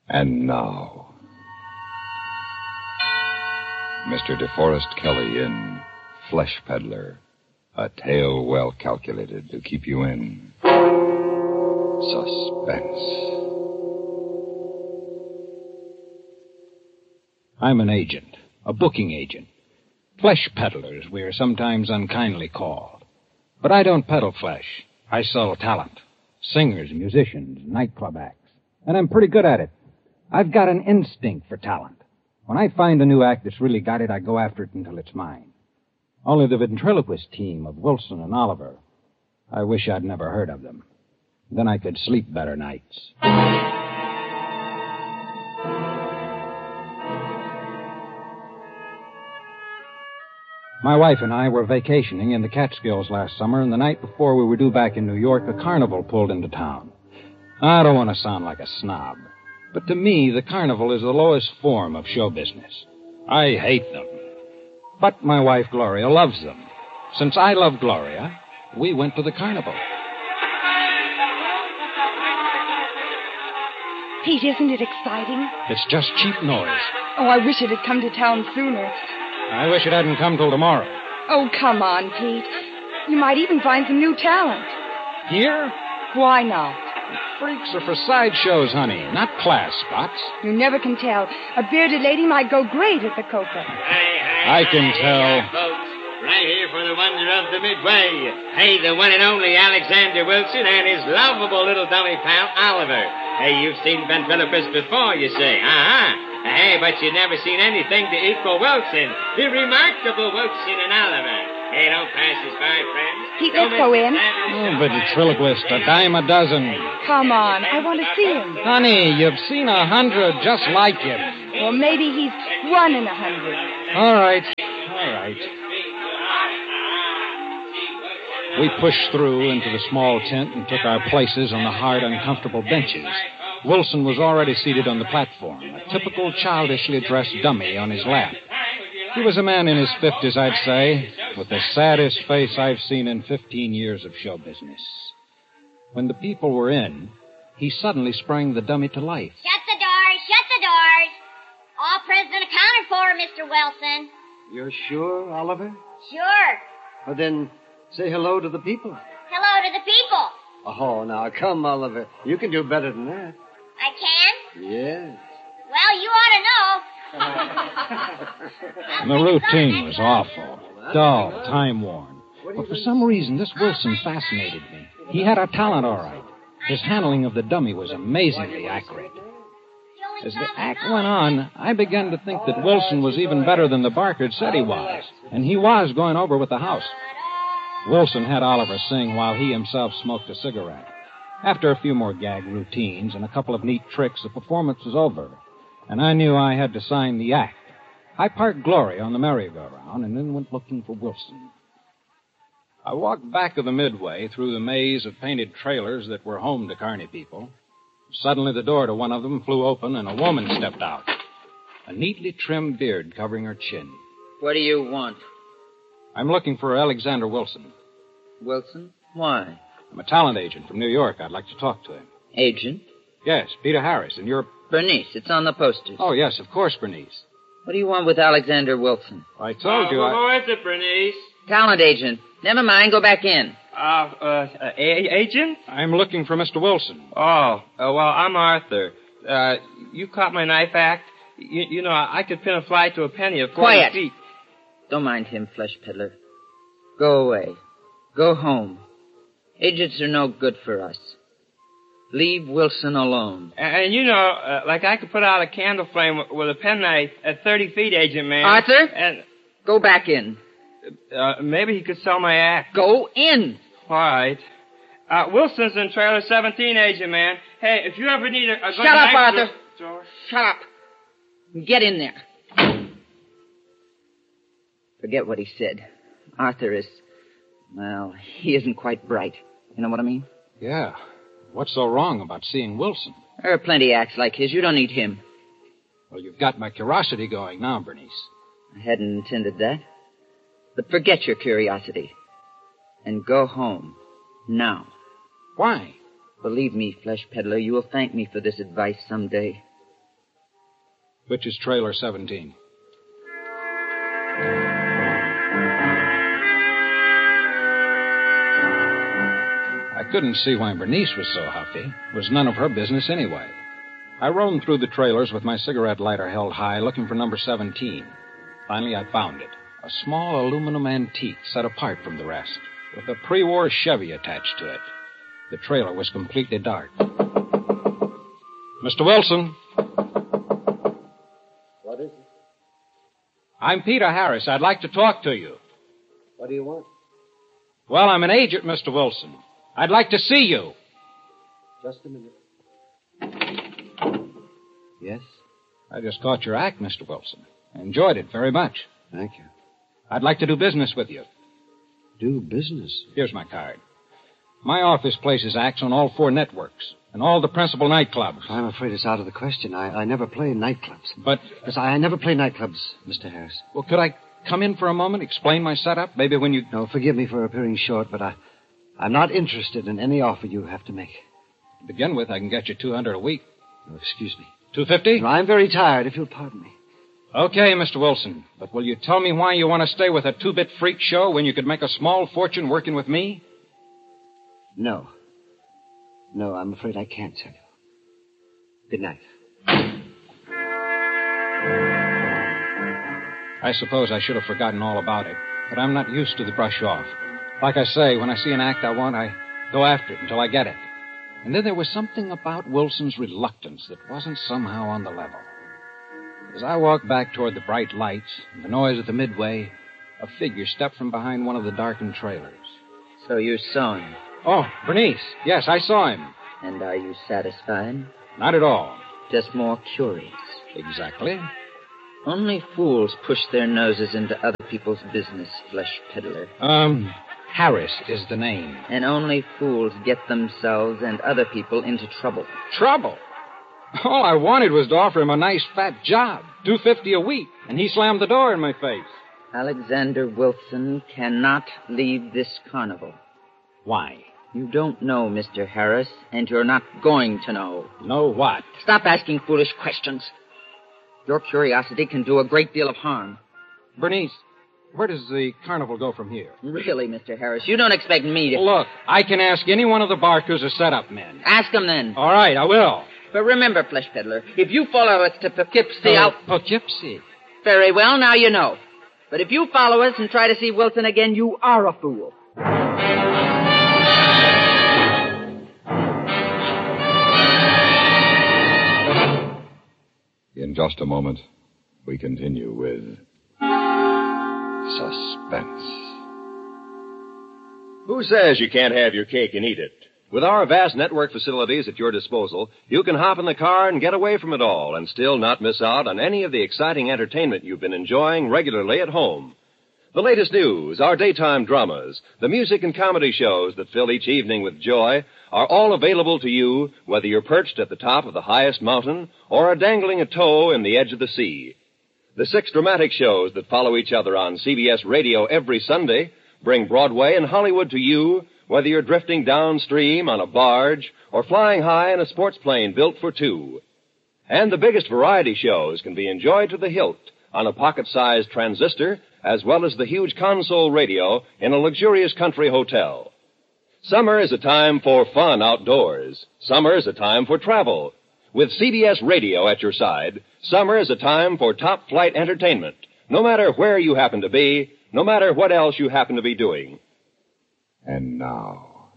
And now, Mr. DeForest Kelley in Flesh Peddler, a tale well calculated to keep you in suspense. I'm an agent, a booking agent. Flesh peddlers, we are sometimes unkindly called. But I don't peddle flesh. I sell talent. Singers, musicians, nightclub acts. And I'm pretty good at it. I've got an instinct for talent. When I find a new act that's really got it, I go after it until it's mine. Only the ventriloquist team of Wilson and Oliver, I wish I'd never heard of them. Then I could sleep better nights. My wife and I were vacationing in the Catskills last summer, and the night before we were due back in New York, a carnival pulled into town. I don't want to sound like a snob, but to me, the carnival is the lowest form of show business. I hate them. But my wife, Gloria, loves them. Since I love Gloria, we went to the carnival. Pete, isn't it exciting? It's just cheap noise. Oh, I wish it had come to town sooner. I wish it hadn't come till tomorrow. Oh, come on, Pete. You might even find some new talent. Here? Why not? Freaks are for sideshows, honey, not class spots. You never can tell. A bearded lady might go great at the Coca. I can tell. Folks. Right here for the wonder of the Midway. Hey, the one and only Alexander Wilson and his lovable little dummy pal, Oliver. Hey, you've seen ventriloquists before, you say. Hey, but you've never seen anything to equal Wilson. The remarkable Wilson and Oliver. Hey, don't pass us by, friends. Pete, let's go in. Oh, ventriloquist, a dime a dozen. Come on, I want to see him. Honey, you've seen 100 just like him. Well, maybe he's 1 in 100. All right. We pushed through into the small tent and took our places on the hard, uncomfortable benches. Wilson was already seated on the platform, a typical childishly dressed dummy on his lap. He was a man in his 50s, I'd say, with the saddest face I've seen in 15 years of show business. When the people were in, he suddenly sprang the dummy to life. Shut the doors. All present accounted for, Mr. Wilson. You're sure, Oliver? Sure. Well, then, say hello to the people. Hello to the people. Oh, now, come, Oliver. You can do better than that. I can? Yes. Well, you ought to know. And the routine was awful, dull, time-worn. But for some reason, this Wilson fascinated me. He had a talent, all right. His handling of the dummy was amazingly accurate. As the act went on, I began to think that Wilson was even better than the Barker had said he was. And he was going over with the house. Wilson had Oliver sing while he himself smoked a cigarette. After a few more gag routines and a couple of neat tricks, the performance was over, and I knew I had to sign the act. I parked Gloria on the merry-go-round and then went looking for Wilson. I walked back of the Midway through the maze of painted trailers that were home to carny people. Suddenly the door to one of them flew open and a woman stepped out, a neatly trimmed beard covering her chin. What do you want? I'm looking for Alexander Wilson. Wilson? Why? I'm a talent agent from New York. I'd like to talk to him. Agent? Yes, Peter Harris, and you're... Bernice. It's on the posters. Oh, yes, of course, Bernice. What do you want with Alexander Wilson? I told you Who is it, Bernice? Talent agent. Never mind. Go back in. Agent? I'm looking for Mr. Wilson. Well, I'm Arthur. You caught my knife act? You know, I could pin a fly to a penny of 40 Quiet. feet. Don't mind him, flesh peddler. Go away. Go home. Agents are no good for us. Leave Wilson alone. And you know, like I could put out a candle flame with a penknife at 30 feet, Agent Man. Arthur? And Go back in. maybe he could sell my act. Go in. All right. Wilson's in trailer 17, Agent Man. Hey, if you ever need a good Shut up, knife... Arthur. Shut up. Get in there. Forget what he said. Arthur is... Well, he isn't quite bright. You know what I mean? Yeah. What's so wrong about seeing Wilson? There are plenty acts like his. You don't need him. Well, you've got my curiosity going now, Bernice. I hadn't intended that. But forget your curiosity. And go home. Now. Why? Believe me, flesh peddler, you will thank me for this advice someday. Which is trailer 17? I couldn't see why Bernice was so huffy. It was none of her business anyway. I roamed through the trailers with my cigarette lighter held high, looking for number 17. Finally, I found it. A small aluminum antique set apart from the rest, with a pre-war Chevy attached to it. The trailer was completely dark. Mr. Wilson. What is it? I'm Peter Harris. I'd like to talk to you. What do you want? Well, I'm an agent, Mr. Wilson. I'd like to see you. Just a minute. Yes? I just caught your act, Mr. Wilson. I enjoyed it very much. Thank you. I'd like to do business with you. Do business? Here's my card. My office places acts on all 4 networks and all the principal nightclubs. I'm afraid it's out of the question. I never play nightclubs. But... Yes, I never play nightclubs, Mr. Harris. Well, could I come in for a moment, explain my setup? Maybe when you... No, forgive me for appearing short, but I'm not interested in any offer you have to make. To begin with, I can get you $200 a week. Oh, excuse me. $250? No, I'm very tired, if you'll pardon me. Okay, Mr. Wilson. But will you tell me why you want to stay with a 2-bit freak show when you could make a small fortune working with me? No. No, I'm afraid I can't tell you. Good night. I suppose I should have forgotten all about it, but I'm not used to the brush off. Like I say, when I see an act I want, I go after it until I get it. And then there was something about Wilson's reluctance that wasn't somehow on the level. As I walked back toward the bright lights and the noise of the midway, a figure stepped from behind one of the darkened trailers. So you saw him. Oh, Bernice. Yes, I saw him. And are you satisfied? Not at all. Just more curious. Exactly. Only fools push their noses into other people's business, flesh peddler. Harris is the name. And only fools get themselves and other people into trouble. Trouble? All I wanted was to offer him a nice fat job, $250 a week, and he slammed the door in my face. Alexander Wilson cannot leave this carnival. Why? You don't know, Mr. Harris, and you're not going to know. Know what? Stop asking foolish questions. Your curiosity can do a great deal of harm. Bernice, where does the carnival go from here? Really, Mr. Harris, you don't expect me to... Look, I can ask any one of the barkers or setup men. Ask them then. All right, I will. But remember, flesh peddler, if you follow us to Poughkeepsie, Poughkeepsie? Very well, now you know. But if you follow us and try to see Wilson again, you are a fool. In just a moment, we continue with Suspense. Who says you can't have your cake and eat it? With our vast network facilities at your disposal, you can hop in the car and get away from it all and still not miss out on any of the exciting entertainment you've been enjoying regularly at home. The latest news, our daytime dramas, the music and comedy shows that fill each evening with joy are all available to you whether you're perched at the top of the highest mountain or are dangling a toe in the edge of the sea. The 6 dramatic shows that follow each other on CBS Radio every Sunday bring Broadway and Hollywood to you whether you're drifting downstream on a barge or flying high in a sports plane built for 2. And the biggest variety shows can be enjoyed to the hilt on a pocket-sized transistor as well as the huge console radio in a luxurious country hotel. Summer is a time for fun outdoors. Summer is a time for travel. With CBS Radio at your side, summer is a time for top-flight entertainment, no matter where you happen to be, no matter what else you happen to be doing. And now,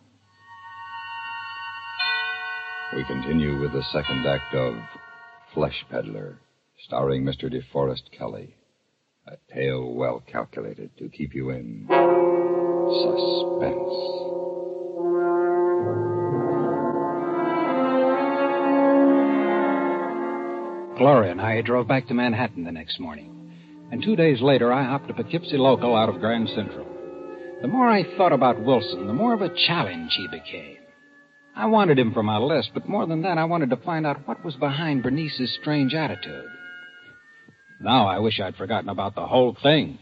we continue with the second act of Flesh Peddler, starring Mr. DeForest Kelley. A tale well calculated to keep you in suspense. Gloria and I drove back to Manhattan the next morning. And 2 days later, I hopped a Poughkeepsie local out of Grand Central. The more I thought about Wilson, the more of a challenge he became. I wanted him for my list, but more than that, I wanted to find out what was behind Bernice's strange attitude. Now I wish I'd forgotten about the whole thing.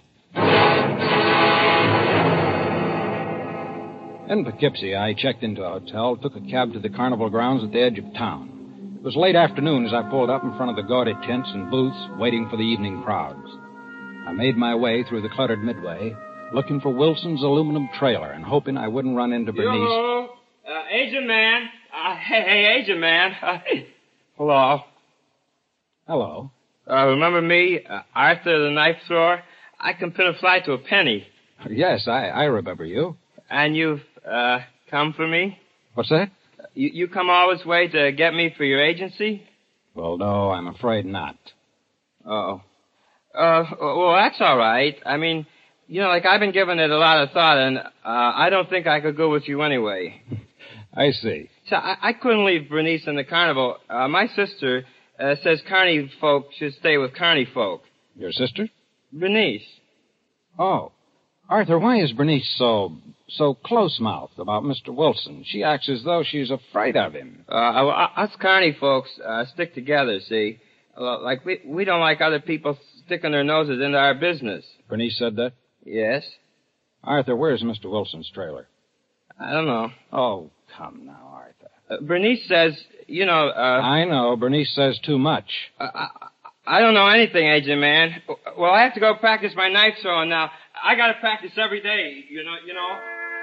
In Poughkeepsie, I checked into a hotel, took a cab to the carnival grounds at the edge of town. It was late afternoon as I pulled up in front of the gaudy tents and booths, waiting for the evening crowds. I made my way through the cluttered midway, looking for Wilson's aluminum trailer and hoping I wouldn't run into Bernice. Yo, agent man. Hey, agent man. Hello. Hello. Remember me, Arthur the knife thrower? I can pin a fly to a penny. Yes, I remember you. And you've, come for me? What's that? You come all this way to get me for your agency? Well, no, I'm afraid not. Oh. Well, that's all right. I mean, I've been giving it a lot of thought, and I don't think I could go with you anyway. I see. So I couldn't leave Bernice in the carnival. My sister says carny folk should stay with carny folk. Your sister? Bernice. Oh. Arthur, why is Bernice so close-mouthed about Mr. Wilson? She acts as though she's afraid of him. Us carny folks stick together, see? Like, we don't like other people sticking their noses into our business. Bernice said that? Yes. Arthur, where's Mr. Wilson's trailer? I don't know. Oh, come now, Arthur. Bernice says, I know. Bernice says too much. I don't know anything, agent man. Well, I have to go practice my knife throwing now. I gotta practice every day, you know.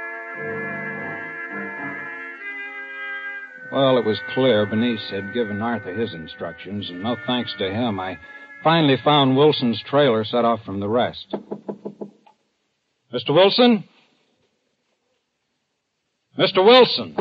Well, it was clear Bernice had given Arthur his instructions, and no thanks to him, I finally found Wilson's trailer set off from the rest. Mr. Wilson? Mr. Wilson!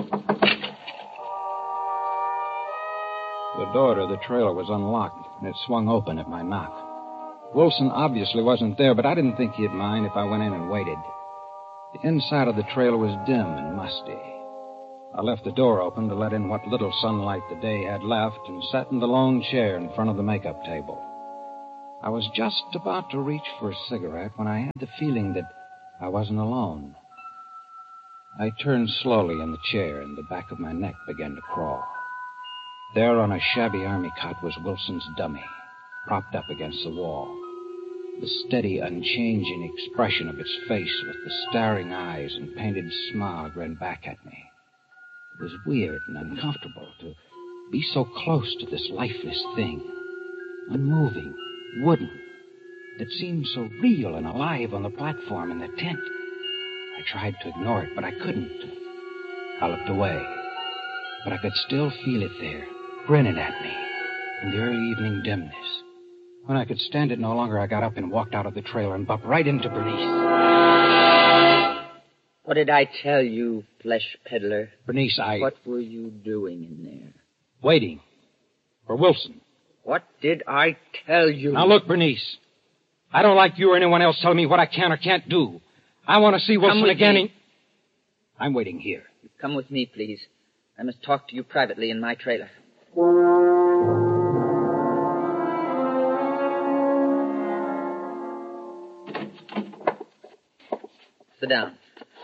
The door to the trailer was unlocked, and it swung open at my knock. Wilson obviously wasn't there, but I didn't think he'd mind if I went in and waited. The inside of the trailer was dim and musty. I left the door open to let in what little sunlight the day had left and sat in the lone chair in front of the makeup table. I was just about to reach for a cigarette when I had the feeling that I wasn't alone. I turned slowly in the chair, and the back of my neck began to crawl. There on a shabby army cot was Wilson's dummy, propped up against the wall. The steady, unchanging expression of its face with the staring eyes and painted smile grinned back at me. It was weird and uncomfortable to be so close to this lifeless thing, unmoving, wooden, that seemed so real and alive on the platform in the tent. I tried to ignore it, but I couldn't. I looked away, but I could still feel it there, grinning at me in the early evening dimness. When I could stand it no longer, I got up and walked out of the trailer and bumped right into Bernice. What did I tell you, flesh peddler? Bernice, What were you doing in there? Waiting. For Wilson. What did I tell you? Now look, Bernice. I don't like you or anyone else telling me what I can or can't do. I want to see Wilson again. I'm waiting here. Come with me, please. I must talk to you privately in my trailer. Sit down.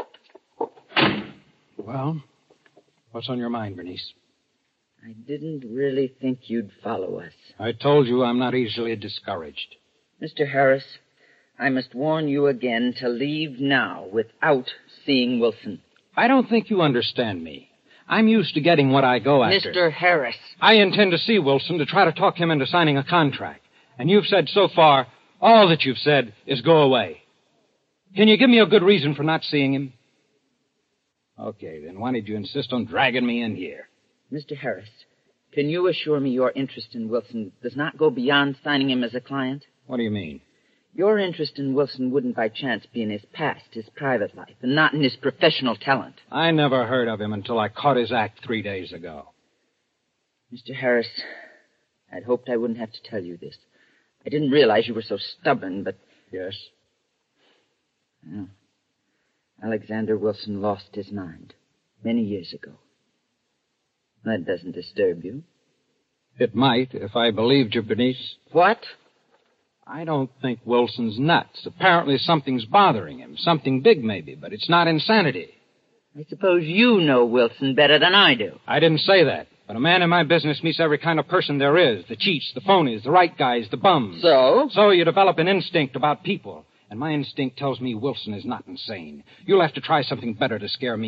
Well, what's on your mind, Bernice? I didn't really think you'd follow us. I told you I'm not easily discouraged. Mr. Harris, I must warn you again to leave now without seeing Wilson. I don't think you understand me. I'm used to getting what I go after. Mr. Harris. I intend to see Wilson to try to talk him into signing a contract. And you've said so far, all that you've said is go away. Can you give me a good reason for not seeing him? Okay, then why did you insist on dragging me in here? Mr. Harris, can you assure me your interest in Wilson does not go beyond signing him as a client? What do you mean? Your interest in Wilson wouldn't by chance be in his past, his private life, and not in his professional talent. I never heard of him until I caught his act 3 days ago. Mr. Harris, I'd hoped I wouldn't have to tell you this. I didn't realize you were so stubborn, but... Yes? Well, Alexander Wilson lost his mind many years ago. That doesn't disturb you. It might, if I believed you, Bernice. What? I don't think Wilson's nuts. Apparently something's bothering him. Something big, maybe, but it's not insanity. I suppose you know Wilson better than I do. I didn't say that. But a man in my business meets every kind of person there is. The cheats, the phonies, the right guys, the bums. So? So you develop an instinct about people. And my instinct tells me Wilson is not insane. You'll have to try something better to scare me off.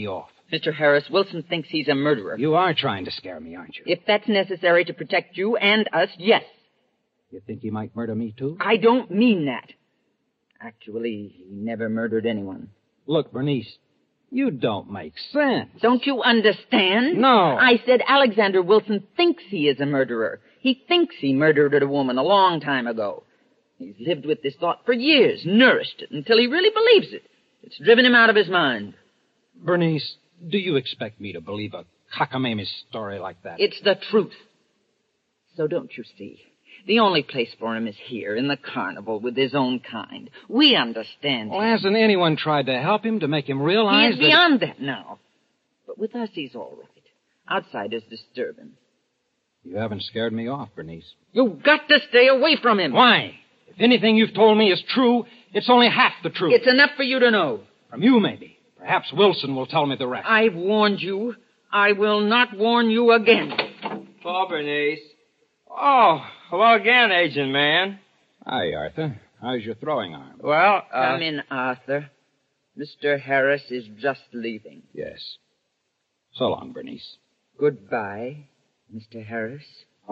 Mr. Harris, Wilson thinks he's a murderer. You are trying to scare me, aren't you? If that's necessary to protect you and us, yes. You think he might murder me, too? I don't mean that. Actually, he never murdered anyone. Look, Bernice, you don't make sense. Don't you understand? No. I said Alexander Wilson thinks he is a murderer. He thinks he murdered a woman a long time ago. He's lived with this thought for years, nourished it, until he really believes it. It's driven him out of his mind. Bernice, do you expect me to believe a cockamamie story like that? It's the truth. So don't you see? The only place for him is here, in the carnival, with his own kind. We understand Well, him. hasn't anyone tried to help him, to make him realize He is beyond that now. But with us, he's all right. Outsiders disturb him. You haven't scared me off, Bernice. You've got to stay away from him. Why? If anything you've told me is true, it's only half the truth. It's enough for you to know. From you, maybe. Perhaps Wilson will tell me the rest. I've warned you. I will not warn you again. Paul, Bernice. Oh, hello again, Agent Man. Hi, Arthur. How's your throwing arm? Well, Come in, Arthur. Mr. Harris is just leaving. Yes. So long, Bernice. Goodbye, Mr. Harris.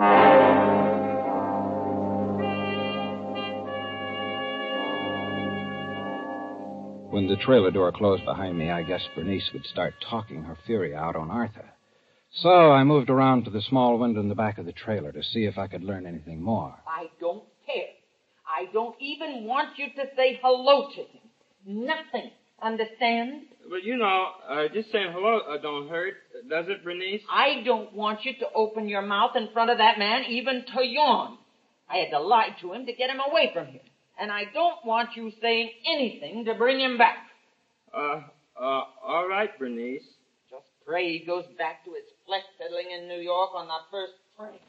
When the trailer door closed behind me, I guessed Bernice would start talking her fury out on Arthur. So I moved around to the small window in the back of the trailer to see if I could learn anything more. I don't care. I don't even want you to say hello to him. Nothing. Understand? But just saying hello don't hurt, does it, Bernice? I don't want you to open your mouth in front of that man, even to yawn. I had to lie to him to get him away from here. And I don't want you saying anything to bring him back. All right, Bernice. Just pray he goes back to his flesh peddling in New York on that first train.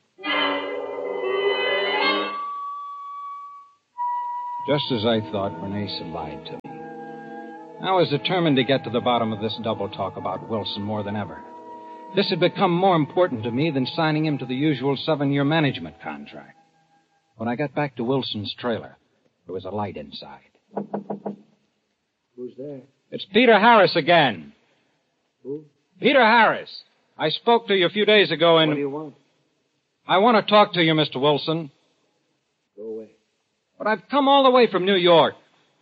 Just as I thought, Bernice had lied to me. I was determined to get to the bottom of this double talk about Wilson more than ever. This had become more important to me than signing him to the usual 7-year management contract. When I got back to Wilson's trailer, there was a light inside. Who's there? It's Peter Harris again. Who? Peter Harris. I spoke to you a few days ago and... What do you want? I want to talk to you, Mr. Wilson. Go away. But I've come all the way from New York.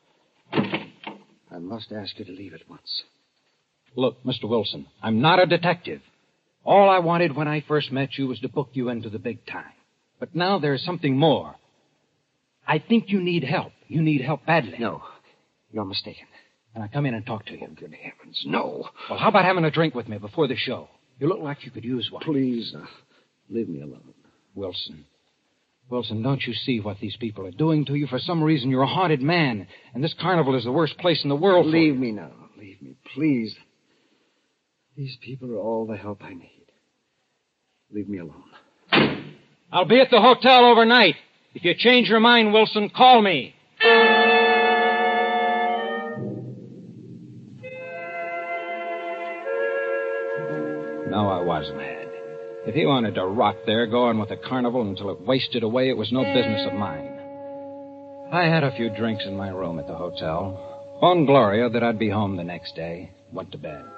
I must ask you to leave at once. Look, Mr. Wilson, I'm not a detective. All I wanted when I first met you was to book you into the big time. But now there's something more. I think you need help. You need help badly. No, you're mistaken. Can I come in and talk to you? Oh, good heavens, no. Well, how about having a drink with me before the show? You look like you could use one. Please, leave me alone. Wilson, don't you see what these people are doing to you? For some reason, you're a haunted man, and this carnival is the worst place in the world for you. Leave me now. Leave me, please. These people are all the help I need. Leave me alone. I'll be at the hotel overnight. If you change your mind, Wilson, call me. No, I was mad. If he wanted to rot there going with the carnival until it wasted away, it was no business of mine. I had a few drinks in my room at the hotel. Phoned Gloria that I'd be home the next day. Went to bed.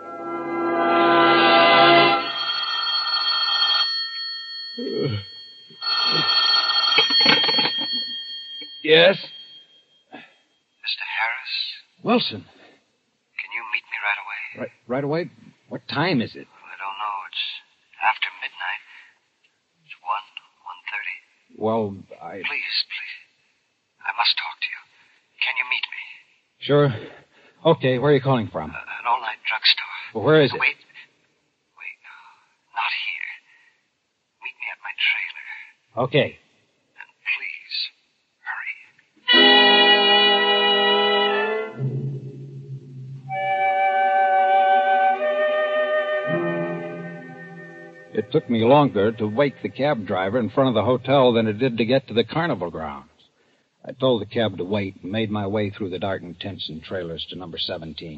Yes? Mr. Harris? Wilson. Can you meet me right away? Right away? What time is it? I don't know. It's after midnight. It's 1:30. Well, Please. I must talk to you. Can you meet me? Sure. Okay, where are you calling from? An all-night drugstore. Well, where is it? Wait. Not here. Meet me at my trailer. Okay. And please, hurry. It took me longer to wake the cab driver in front of the hotel than it did to get to the carnival grounds. I told the cab to wait and made my way through the darkened tents and trailers to number 17.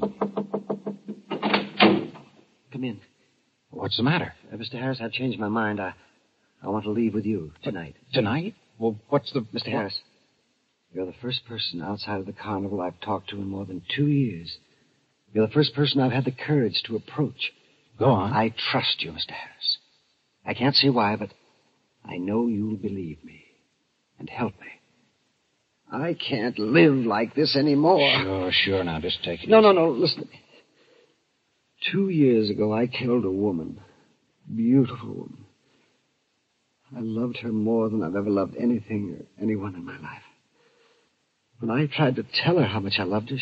Come in. What's the matter? Mr. Harris, I've changed my mind. I want to leave with you tonight. Tonight? Well, what's the... Mr. Harris, you're the first person outside of the carnival I've talked to in more than 2 years. You're the first person I've had the courage to approach. Go on. I trust you, Mr. Harris. I can't see why, but I know you'll believe me and help me. I can't live like this anymore. Sure. Now, just take it No, easy. no. Listen to me. 2 years ago, I killed a woman. A beautiful woman. I loved her more than I've ever loved anything or anyone in my life. When I tried to tell her how much I loved her,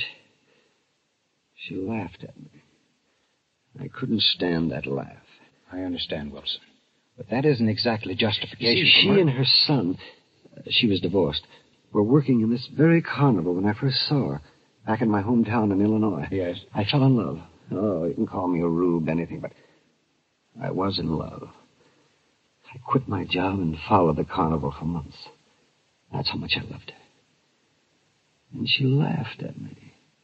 she laughed at me. I couldn't stand that laugh. I understand, Wilson. But that isn't exactly justification See, for she murder. and her son, she was divorced, were working in this very carnival when I first saw her, back in my hometown in Illinois. Yes. I fell in love. Oh, you can call me a rube, anything, but I was in love. I quit my job and followed the carnival for months. That's how much I loved her. And she laughed at me.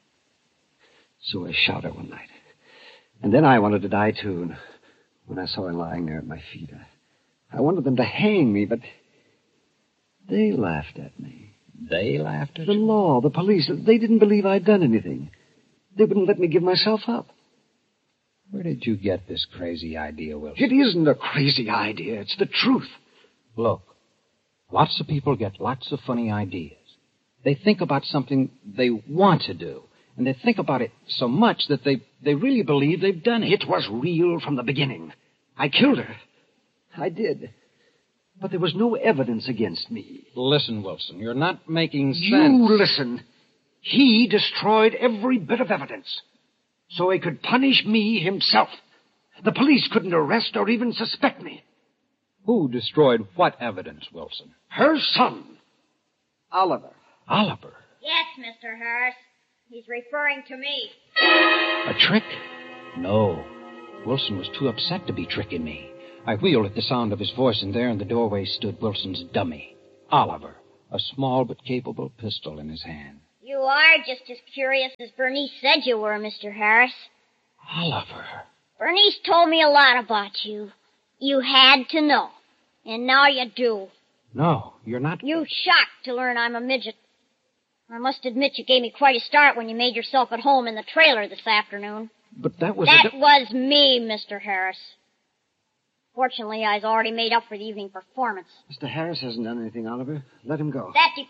So I shot her one night. And then I wanted to die, too. And when I saw her lying there at my feet, I wanted them to hang me, but they laughed at me. They laughed at The you? law, the police, they didn't believe I'd done anything. They wouldn't let me give myself up. Where did you get this crazy idea, Wilson? It isn't a crazy idea. It's the truth. Look, lots of people get lots of funny ideas. They think about something they want to do, and they think about it so much that they really believe they've done it. It was real from the beginning. I killed her. I did. But there was no evidence against me. Listen, Wilson, you're not making sense. You listen. He destroyed every bit of evidence, so he could punish me himself. The police couldn't arrest or even suspect me. Who destroyed what evidence, Wilson? Her son, Oliver. Oliver. Yes, Mr. Harris. He's referring to me. A trick? No. Wilson was too upset to be tricking me. I wheeled at the sound of his voice, and there in the doorway stood Wilson's dummy, Oliver, a small but capable pistol in his hand. You are just as curious as Bernice said you were, Mr. Harris. Oliver. Bernice told me a lot about you. You had to know. And now you do. No, you're not... You shocked to learn I'm a midget. I must admit you gave me quite a start when you made yourself at home in the trailer this afternoon. But that was... That was me, Mr. Harris. Fortunately, I's already made up for the evening performance. Mr. Harris hasn't done anything, Oliver. Let him go. That